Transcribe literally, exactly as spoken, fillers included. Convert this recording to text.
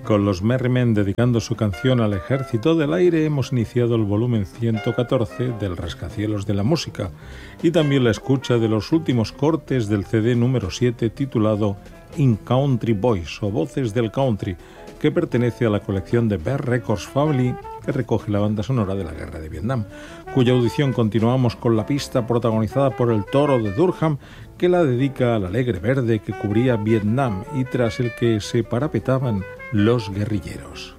Con los Merrymen dedicando su canción al Ejército del Aire hemos iniciado el volumen ciento catorce del Rascacielos de la Música y también la escucha de los últimos cortes del C D número siete titulado In Country Boys o Voces del Country, que pertenece a la colección de Bear Records Family que recoge la banda sonora de la Guerra de Vietnam, cuya audición continuamos con la pista protagonizada por el Toro de Durham, que la dedica al alegre verde que cubría Vietnam y tras el que se parapetaban los guerrilleros.